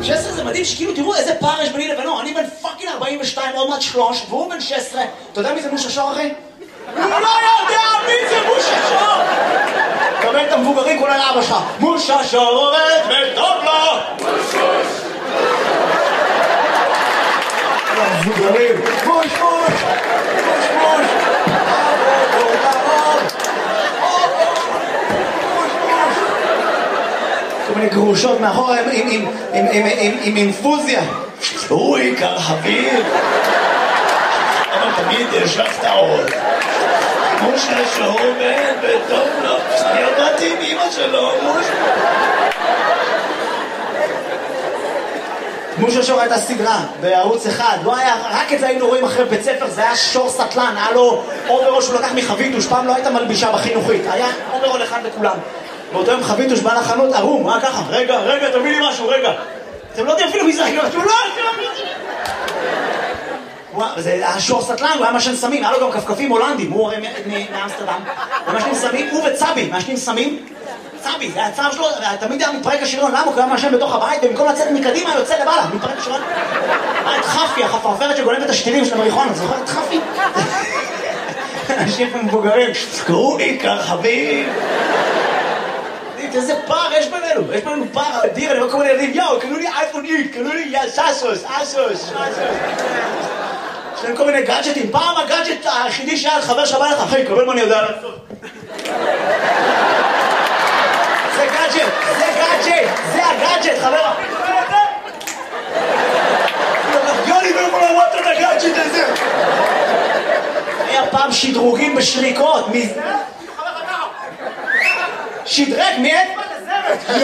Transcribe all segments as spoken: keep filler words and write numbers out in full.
שש עשרה זה מדהים שכאילו תראו איזה פער יש ביני לבינו, אני בן פאקינג ארבעים ושתיים, עוד מעט שלוש, והוא בן שש עשרה. אתה יודע מי זה מושה שור אחי? הוא לא יודע מי זה מושה שור! תקבל את המבוגרים כולה לאבא שלך. מושה שור עובד וטוב לו! מוש המבוגרים, מוש מוש! מוש מוש! כל מיני גרושות מאחורה עם אינפוזיה. הוא עיקר חביב. אבל תמיד יש לך את העוד. מושה שור בן וטוב לו. אני עבדתי עם אמא שלו, מושה. מושה שור הייתה סדרה בערוץ אחד, לא היה, רק את זה היינו רואים אחרי בית ספר, זה היה שור סטלן, היה לו אוברול שהוא לקח מחביתוש, פעם לא הייתה מלבישה בחינוכית, היה אוברול אחד לכולם. באותו יום חביתוש בא לחנות, ערום, מה ככה? רגע, רגע, תביא לי משהו, רגע. אתם לא יודעים אפילו מי זה, אתם לא יודעים. זה היה שור סטלן, הוא היה משן סמים, היה לו גם כפכפים הולנדים, הוא הרי מאמסטרדם. הוא משנים סמים, הוא וצבי, משנים סמים. צבי, זה הצער שלו, תמיד היה מתפרק השריון, למה? הוא היה משן בתוך הבית, ובמקום לצאת מקדימה, יוצא לבעלה, מתפרק השריון. היה את חפי, החפרפרת שגונבת את השתילים של המריחואנה, זוכר את חפי? אנשים מבוגרים, קראו עיקר חביב. איזה פער יש בינינו, יש בינינו פער אדיר, אני רואה כל מיני ילדים, יאו, קנו לי אייפון איקס, קנו לי סאסוס, אסוס, יש להם כל מיני גאדג'טים, פעם הגאדג'ט היחידי שהיה חבר שבא לך, אחי, קבל מה אני יודע לעשות. זה גאדג'ט, זה גאדג'ט, זה הגאדג'ט, חבר. יוני ולא לראות את הגאדג'ט הזה. היה פעם שדרוגים בשריקות, מי זה? שדרג מאצבע לזרת.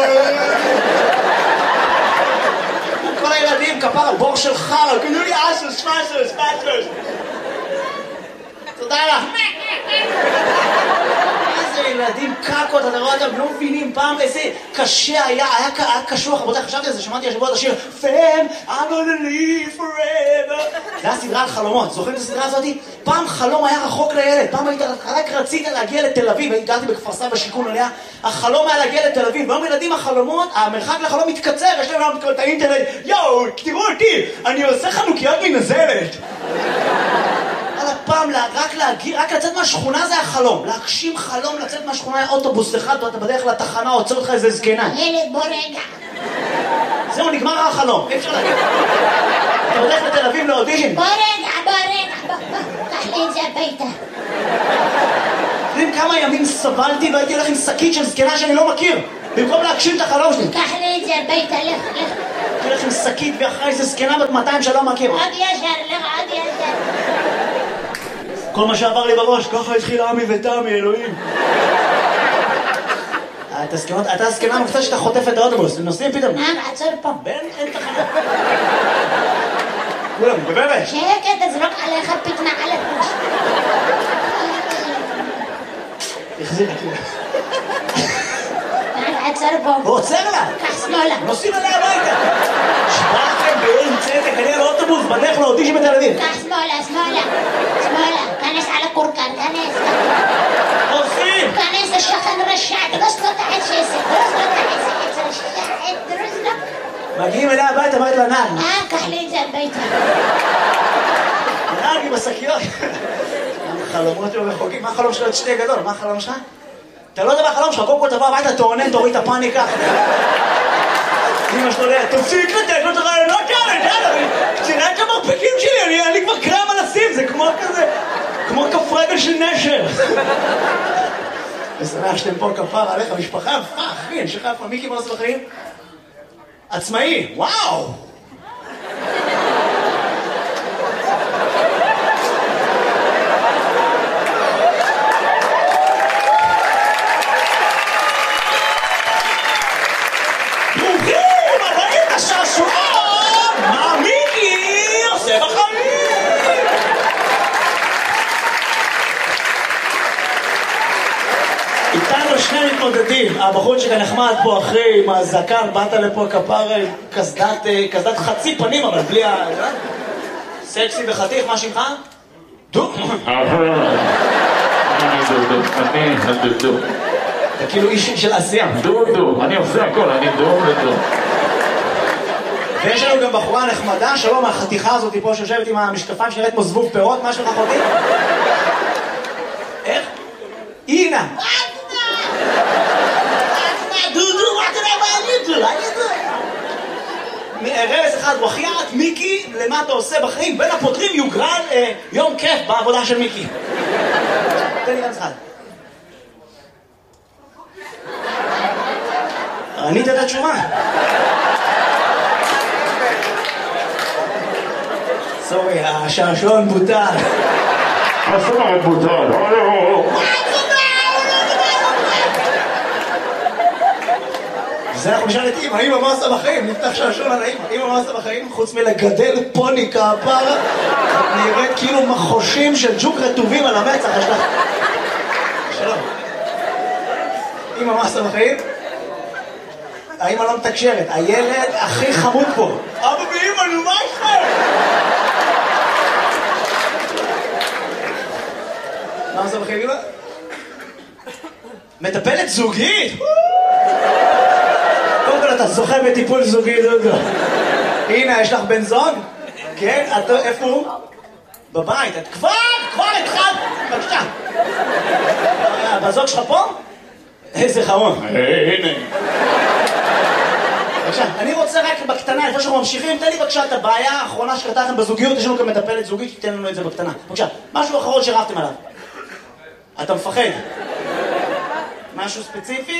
כל הילדים כפר בור של חרא, קנו לי אסוס, פסוס, פסוס. תודה לך. איזה ילדים קקות, אתה רואה אותם, לא מבינים פעם איזה קשה היה, היה קשוח, רבותיי, חשבתי על זה, שמעתי השבוע את השיר Fam, I'm gonna live forever. זה היה סדרה על חלומות, זוכרים את הסדרה הזאת? פעם חלום היה רחוק לילד, פעם היית, רק רצית להגיע לתל אביב, גרתי בכפר סבא בשיכון עליה, החלום היה להגיע לתל אביב, והיום ילדים החלומות, המרחק לחלום מתקצר, יש להם גם את האינטרנט, יואו, תראו אותי, אני עושה חנוכיות מנזלת. על הפעם, רק להגיע, רק לצאת מהשכונה זה החלום, להגשים חלום, לצאת מהשכונה היה אוטובוס אחד, ואתה בדרך לתחנה, עוצר אותך איזה זקנה. ילד, בוא רגע. זהו, נגמר החלום, אי אפשר להגיד. אתה בדרך לתל אביב לאודישן. בוא רגע, בוא רגע, בוא, קח לי את זה הביתה. יודעים כמה ימים סבלתי והייתי הולך עם שקית של זקנה שאני לא מכיר, במקום להגשים את החלום שלי. קח לי את זה הביתה, לך, לך. הייתי הולך עם שקית ואחרי איזה זקנה בת מאתיים שלא מכיר. עוד ישר, לך, עוד ישר. כל מה שעבר לי בראש, ככה התחיל עמי ותמי, אלוהים. אתה זקנה מקצת שאתה חוטף את האוטובוס, נוסעים פתאום. מה, עצור פה. בן, אין תחנה. כולם, בבאבש. שקט, תזרוק עליך פתנה על הפוש. החזיר את זה. עצור פה. הוא עוצר לה. קח שמאלה. נוסעים עליה הביתה. שבאתם באין צדק, אני על האוטובוס, בדרך לאודישן בתל אביב. קח שמאלה, שמאלה. שמאלה. כנס על הקורקן, כנס. עושים. כנס השכן רשע, דרוס לו תחת שסק, דרוס לו תחת שסק, רשע, דרוס לו. מגיעים אליה הביתה, אמרת לה נעד. אה, קח לי את זה הביתה. נעד עם השקיות. חלומות לא רחוקים, מה החלום שלו? את שתי גדול, מה החלום שלך? אתה לא יודע מה החלום שלך, קודם כל תבוא הביתה, תעונן, תוריד את הפאניקה. אמא שלו, תפסיק לתת לו את הרעיונות כאלה, תראה את המרפקים שלי, אני כבר קרם מנסים, זה כמו כזה, כמו כף רגל של נשר. ושמח שאתם פה כפר עליך, משפחה יפה, אחי, אני שלך יפה, מיקי מה עושה בחיים? עצמאי, וואו! הבחור שכאן נחמד פה אחרי עם הזקן, באת לפה כפר קסדת חצי פנים, אבל בלי ה... סקסי וחתיך, מה שמך? דו? אני דודו, אני הדודו. אתה כאילו איש של עשייה. דודו, אני עושה הכל, אני דו ודו. ויש לנו גם בחורה נחמדה, שלום, החתיכה הזאת פה שיושבת עם המשקפיים שנראית כמו זבוב פירות, מה שלך אחותי? איך? אינה! דודו, מה אתה יודע מה אני דו? רמז אחד, וחיית, מיקי, למה אתה עושה בחיים? בין הפותרים יוגרל יום כיף בעבודה של מיקי. תן לי רמז אחד. ענית את התשובה. סורי, השעשועון בוטל. השעשועון בוטל. זה אנחנו נשאל את אמא, אמא מה עושה בחיים? נפתח שעשועון על האמא. אמא מה עושה בחיים? חוץ מלגדל פוני כפרה, את נראית כאילו מחושים של ג'וק רטובים על המצח. יש לך... שלום. אמא מה עושה בחיים? האמא לא מתקשרת, הילד הכי חמוד פה. אבא ואמא, נו מה איתכם? מה עושה בחיים אמא? מטפלת זוגית? קודם כל אתה זוכה בטיפול זוגי, דודו. הנה, יש לך בן זוג? כן? איפה הוא? בבית. את כבר, כבר התחלת. בבקשה. בזוג שלך פה? איזה חמוד. הנה. בבקשה, אני רוצה רק בקטנה, לפני שאנחנו ממשיכים, תן לי בבקשה את הבעיה האחרונה שקרתה לכם בזוגיות, יש לנו גם מטפלת זוגית, שתיתן לנו את זה בקטנה. בבקשה, משהו אחרון שרבתם עליו. אתה מפחד? משהו ספציפי?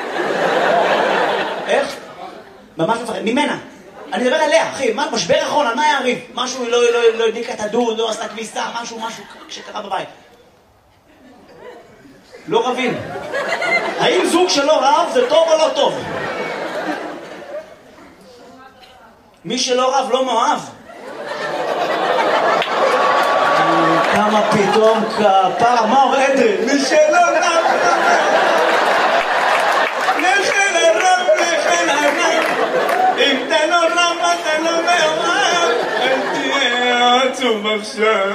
איך? ממש מפחד, ממנה. אני מדבר עליה, אחי, מה, משבר אחרון, על מה היה הריב? משהו, לא, לא, לא הדליקה את הדוד, לא עשתה כביסה, משהו, משהו שקרה בבית. לא רבים. האם זוג שלא רב זה טוב או לא טוב? מי שלא רב לא מאוהב. כמה פתאום כפרה, מה אומר אדרי? מי שלא רב לכן הרב, לכן הרב, אם אתה לא רב אתה לא מאוהב, אל תהיה עצוב עכשיו.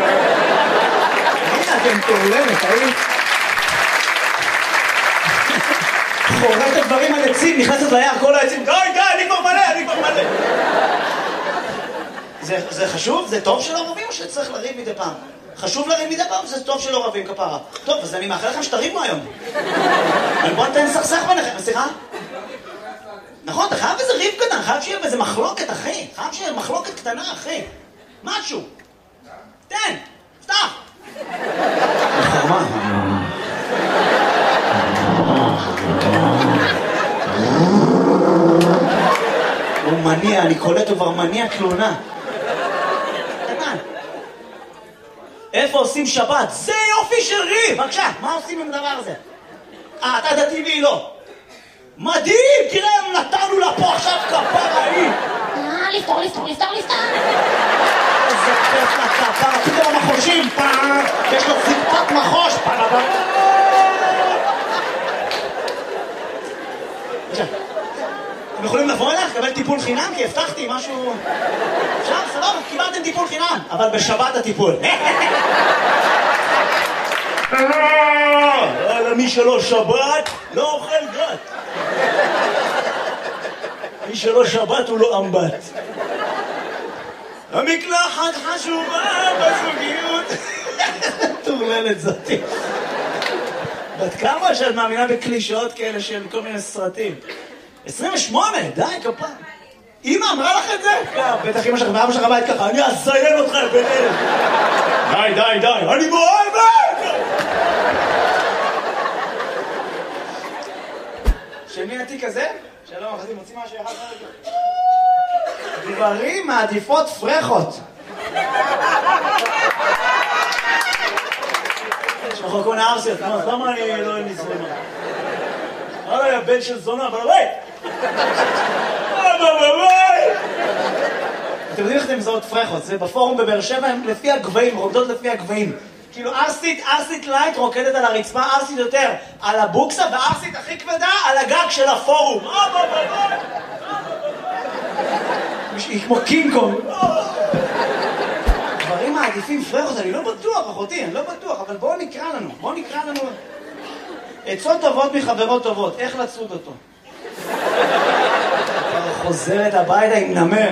הנה אתם תורלמת, האם? חורט את דברים על עצים, נכנסת ליער, כל העצים, די, די, אני כבר מלא, אני כבר מלא. זה, זה חשוב? זה טוב שלא רבים או שצריך לריב מדי פעם? חשוב לריב מדי פעם? זה טוב שלא רבים כפרה. טוב, אז אני מאחל לכם שתריבו היום. אבל בוא נתן סכסך ביניכם, סליחה? נכון, אתה חייב איזה ריב קטן, חייב שיהיה איזה מחלוקת, אחי. חייב שיהיה מחלוקת קטנה, אחי. משהו. תן, פתח. חרמה. הוא מניע, אני קולט, הוא כבר מניע תלונה. קטן. איפה עושים שבת? זה יופי של ריב! בבקשה, מה עושים עם הדבר הזה? אה, אתה דתי והיא לא. מדהים! תראה, נתנו לה פה עכשיו כפרה היא! אה, לפתור, לפתור, לפתור, לפתור! איזה כיף לכפרה, פתאום המחושים, פעם! יש לו זקפת מחוש, פעם! בבקשה. אתם יכולים לבוא אליך, לקבל טיפול חינם? כי הבטחתי משהו... עכשיו, סבבה, קיבלתם טיפול חינם, אבל בשבת הטיפול. מי שלא שבת, לא אוכל גת. מי שלא שבת הוא לא אמבט. המקלחת חשובה בזוגיות. תורללת זאתי. בת כמה שאת מאמינה בקלישאות כאלה של כל מיני סרטים? עשרים ושמונה, די כפה. אמא אמרה לך את זה? בטח אמא שלך ואבא שלך בית ככה, אני אזיין אותך ביניהם. די, די, די, אני מאוהבת! של מי התיק הזה? שלום, אחרי מוצאים משהו יחד רגע. גברים מעדיפות פרחות. יש לך כל מיני ארסיות, למה אני לא אין לי זונה? אולי הבן של זונה, אבל אולי! אבל אולי! אתם יודעים איך אתם מזהות פרחות? זה בפורום בבאר שבע, הם לפי הגבהים, רוקדות לפי הגבהים. כאילו ארסית, ארסית לייט רוקדת על הרצפה, ארסית יותר על הבוקסה, וארסית הכי כבדה על הגג של הפורום. היא כמו קינג קונג. דברים מעדיפים פרחות, אני לא בטוח, אחותי, אני לא בטוח, אבל בואו נקרא לנו, בואו נקרא לנו... עצות טובות מחברות טובות, איך לצוד אותו? חוזרת הביתה עם נמר.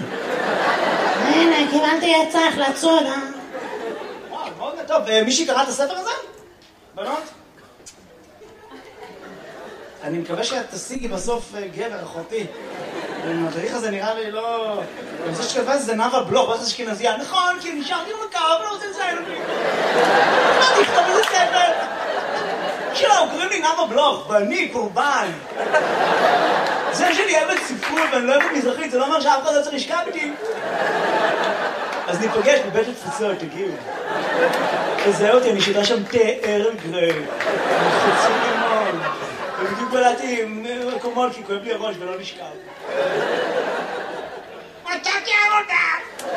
הנה, קיבלתי עצה איך לצוד, אה? וואו, מאוד טוב. מישהי קרא את הספר הזה? בנות? אני מקווה שאת תשיגי בסוף גבר, אחותי. המדריך הזה נראה לי לא... אני חושב שכתבה את זה נאווה בלוך, ואז אשכנזייה. נכון, כי נשארתי במקר, אבל לא רוצה לציין אותי. מה תכתוב איזה ספר? שלום, קוראים לי נאווה בלוך, ואני קורבן. זה שאני אוהבת ספרות ואני לא אוהבת מזרחית, זה לא אומר שאף אחד לא צריך לשכב איתי. אז ניפגש בבית התפוצות, תגיעו. תזהה אותי, אני שותה שם תה ערב גרי. חצי לימון. ובדיוק בלעתי עם מקומות כי כואב לי הראש ולא נשכב. מצאתי עבודה!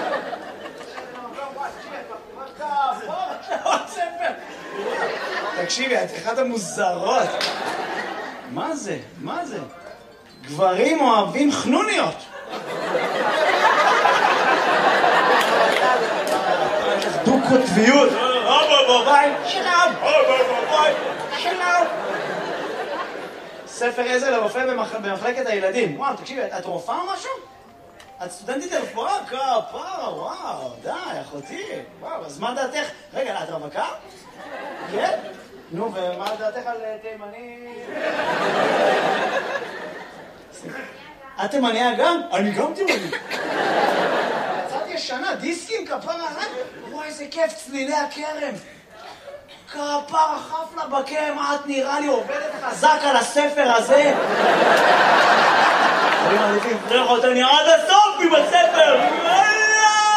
תקשיבי, את אחת המוזרות. מה זה? מה זה? גברים אוהבים חנוניות. דו-קוטביות. אבא בבית, שלום. אבא בבית, שלום. ספר עזר לרופא במחלקת הילדים. וואו, תקשיבי, את רופאה או משהו? את סטודנטית לרפואה? כפרה, וואו, די, אחותי. וואו, אז מה דעתך? רגע, את רווקה? כן? נו, ומה דעתך על תימני? את תימניה גם? אני גם תימני. יצאתי ישנה, דיסקים, כפרה, וואי, איזה כיף, צלילי הכרם. כפרה, חפלה בכרם, את נראה לי עובדת חזק על הספר הזה. אני מעדיף לפרח אותה, אני עד הסוף עם הספר.